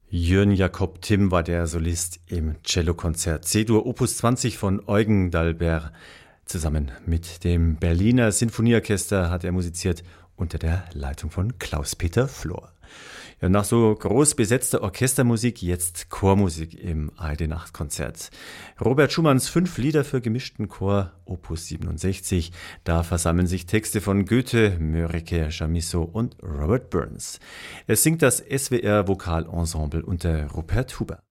Jörn Jakob Timm war der Solist im Cellokonzert C-Dur Opus 20 von Eugen d'Albert. Zusammen mit dem Berliner Sinfonieorchester hat er musiziert unter der Leitung von Klaus-Peter Flor. Ja, nach so groß besetzter Orchestermusik jetzt Chormusik im ARD-Nachtkonzert. Robert Schumanns 5 Lieder für gemischten Chor, Opus 67. Da versammeln sich Texte von Goethe, Mörike, Chamisso und Robert Burns. Es singt das SWR Vokalensemble unter Rupert Huber.